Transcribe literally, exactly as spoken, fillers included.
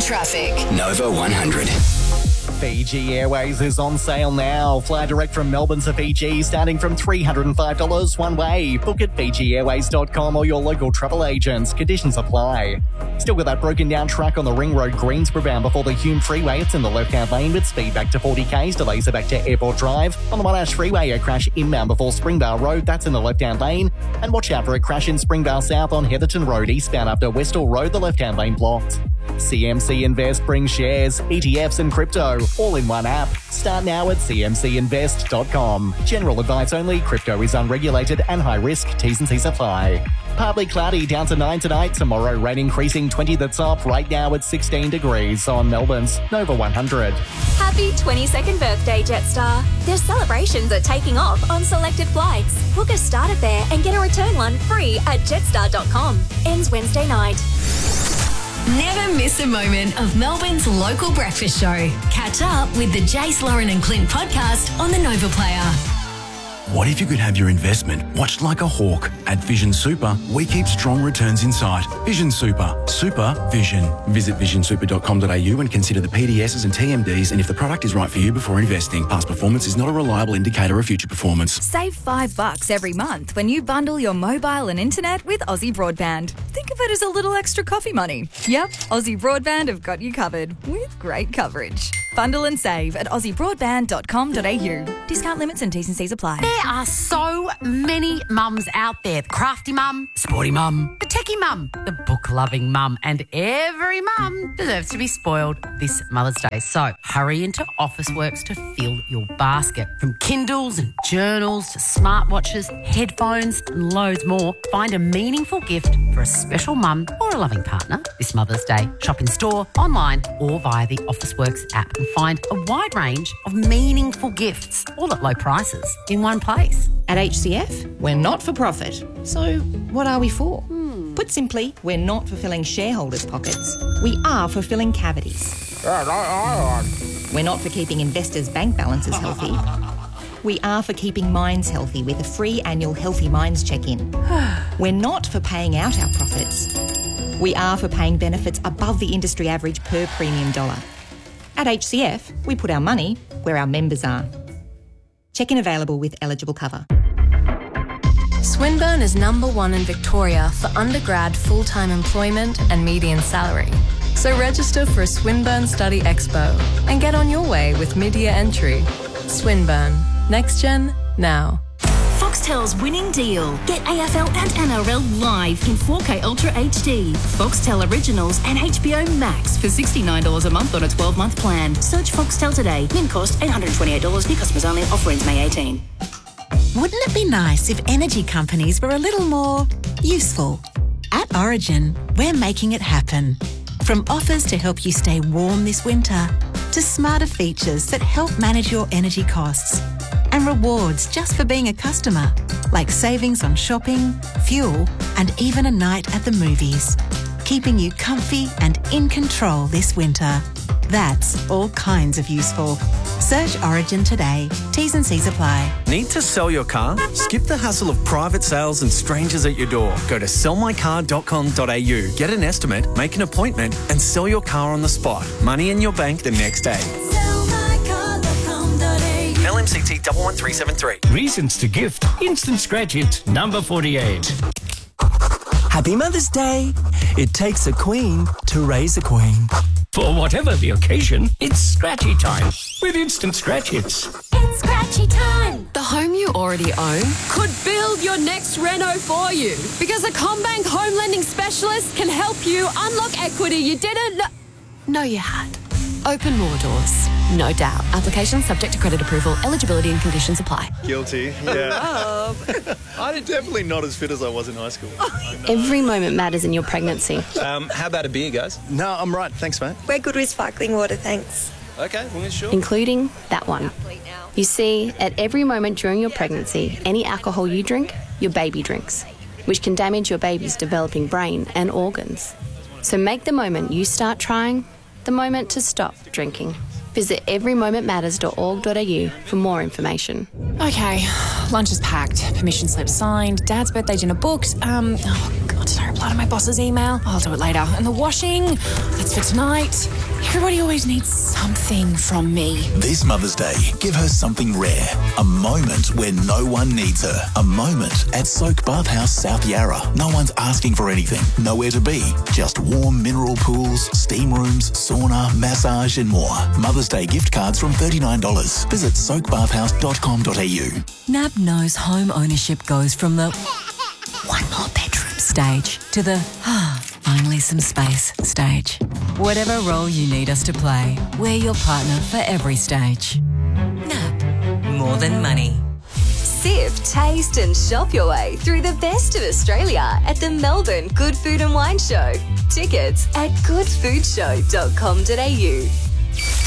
traffic. Nova one hundred. Fiji Airways is on sale now. Fly direct from Melbourne to Fiji starting from three hundred five dollars one way. Book at fiji airways dot com or your local travel agents. Conditions apply. Still got that broken down track on the Ring Road Greensboro bound before the Hume Freeway. It's in the left-hand lane with speed back to forty k's. Delays are back to Airport Drive. On the Monash Freeway, a crash inbound before Springvale Road. That's in the left-hand lane. And watch out for a crash in Springvale South on Heatherton Road eastbound after Westall Road. The left-hand lane blocked. C M C Invest brings shares, E T Fs and crypto all in one app. Start now at c m c invest dot com. General advice only. Crypto is unregulated and high risk. T's and C's apply. Partly cloudy, down to nine tonight. Tomorrow, rain increasing twenty the top. Right now at sixteen degrees on Melbourne's Nova one hundred. Happy twenty-second birthday, Jetstar. Their celebrations are taking off on selected flights. Book a starter fare and get a return one free at jetstar dot com. Ends Wednesday night. Never miss a moment of Melbourne's local breakfast show. Catch up with the Jace, Lauren and Clint podcast on the Nova Player. What if you could have your investment watched like a hawk? At Vision Super, we keep strong returns in sight. Vision Super. Super Vision. Visit vision super dot com dot a u and consider the P D Ss and T M Ds and if the product is right for you before investing. Past performance is not a reliable indicator of future performance. Save five bucks every month when you bundle your mobile and internet with Aussie Broadband. Think of it as a little extra coffee money. Yep, Aussie Broadband have got you covered with great coverage. Bundle and save at aussie broadband dot com dot a u. Discount limits and T's and C's apply. There are so many mums out there. The crafty mum, sporty mum, the techie mum, the book-loving mum, and every mum deserves to be spoiled this Mother's Day. So hurry into Officeworks to fill your basket. From Kindles and journals to smartwatches, headphones and loads more, find a meaningful gift for a special mum or a loving partner this Mother's Day. Shop in store, online or via the Officeworks app and find a wide range of meaningful gifts, all at low prices, in one place. At H C F, we're not for profit. So what are we for? Hmm. Put simply, we're not for filling shareholders' pockets. We are for filling cavities. We're not for keeping investors' bank balances healthy. We are for keeping minds healthy with a free annual Healthy Minds check-in. We're not for paying out our profits. We are for paying benefits above the industry average per premium dollar. At H C F, we put our money where our members are. Check-in available with eligible cover. Swinburne is number one in Victoria for undergrad full-time employment and median salary. So register for a Swinburne Study Expo and get on your way with mid-year entry. Swinburne. Next Gen, now. Foxtel's winning deal. Get A F L and N R L live in four K Ultra H D. Foxtel Originals and H B O Max for sixty-nine dollars a month on a twelve-month plan. Search Foxtel today. Min cost eight hundred twenty-eight dollars. New customers only. Offer ends May eighteenth. Wouldn't it be nice if energy companies were a little more useful? At Origin, we're making it happen. From offers to help you stay warm this winter, to smarter features that help manage your energy costs, and rewards just for being a customer, like savings on shopping, fuel, and even a night at the movies, keeping you comfy and in control this winter. That's all kinds of useful. Search Origin today. T's and C's apply. Need to sell your car? Skip the hassle of private sales and strangers at your door. Go to sell my car dot com dot a u. Get an estimate, make an appointment, and sell your car on the spot. Money in your bank the next day. L M C T one one three seven three. Reasons to gift. Instant Scratch It, number forty-eight. Happy Mother's Day. It takes a queen to raise a queen. For whatever the occasion, it's Scratchy time with Instant Scratch Hits. It's Scratchy time. The home you already own could build your next reno for you because a CommBank home lending specialist can help you unlock equity you didn't know, know you had. Open more doors, no doubt. Application subject to credit approval. Eligibility and conditions apply. Guilty, yeah. I'm definitely not as fit as I was in high school. Every moment matters in your pregnancy. Um, how about a beer, guys? No, I'm right. Thanks, mate. We're good with sparkling water, thanks. Okay, well, sure. Including that one. You see, at every moment during your pregnancy, any alcohol you drink, your baby drinks, which can damage your baby's developing brain and organs. So make the moment you start trying the moment to stop drinking. Visit every moment matters dot org dot a u for more information. Okay, lunch is packed, permission slip signed, Dad's birthday dinner booked. Um, oh God, Oh, did I reply to my boss's email? I'll do it later. And the washing? That's for tonight. Everybody always needs something from me. This Mother's Day, give her something rare. A moment where no one needs her. A moment at Soak Bathhouse South Yarra. No one's asking for anything. Nowhere to be. Just warm mineral pools, steam rooms, sauna, massage and more. Mother's Day gift cards from thirty-nine dollars. Visit soak bathhouse dot com dot a u. N A B knows home ownership goes from the one more bedroom stage to the ah, finally some space stage. Whatever role you need us to play, we're your partner for every stage. N A B, more than money. Sip, taste and shop your way through the best of Australia at the Melbourne Good Food and Wine Show. Tickets at good food show dot com dot a u.